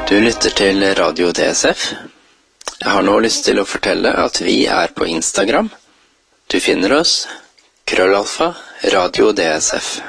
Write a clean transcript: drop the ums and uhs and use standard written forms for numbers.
Du lytter til Radio DSF. Jeg har nå lyst til å fortelle at vi på Instagram. Du finner oss @Radio DSF.